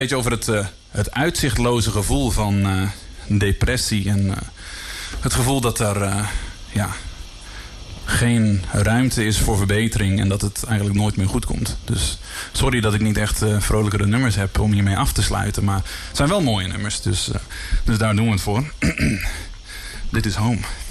beetje over het uitzichtloze gevoel van depressie. En het gevoel dat er geen ruimte is voor verbetering. En dat het eigenlijk nooit meer goed komt. Dus sorry dat ik niet echt vrolijkere nummers heb om hiermee af te sluiten. Maar het zijn wel mooie nummers. Dus daar doen we het voor. Dit is Home.